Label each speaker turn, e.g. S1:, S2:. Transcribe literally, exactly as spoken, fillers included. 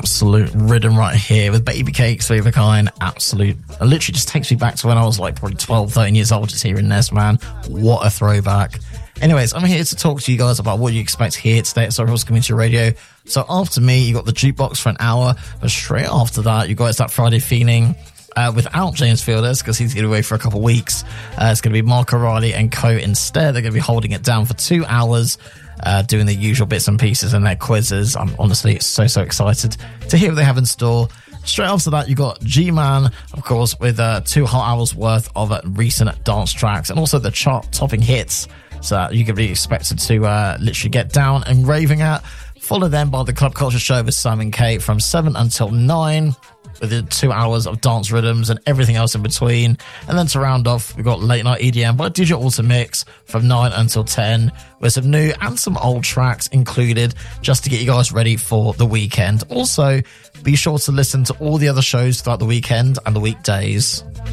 S1: absolute rhythm right here with Baby Cakes, Flavor Kind. Absolute. It literally just takes me back to when I was like probably twelve, thirteen years old, just hearing this, man. What a throwback. Anyways, I'm here to talk to you guys about what you expect here today at Surrey Hills Community Radio. So after me, you got the Jukebox for an hour, but straight after that, you guys that Friday feeling uh, without James Fielders, because he's going to be away for a couple of weeks. Uh, it's going to be Mark O'Reilly and co instead. They're going to be holding it down for two hours, uh, doing the usual bits and pieces and their quizzes. I'm honestly so, so excited to hear what they have in store. Straight after that, you got G-Man, of course, with uh, two whole hours worth of uh, recent dance tracks and also the chart-topping hits. So you can be expected to uh, literally get down and raving at. Followed then by the Club Culture Show with Simon K from seven until nine, with the two hours of dance rhythms and everything else in between. And then to round off, we've got Late Night E D M by D J Auto Mix from nine until ten, with some new and some old tracks included, just to get you guys ready for the weekend. Also, be sure to listen to all the other shows throughout the weekend and the weekdays.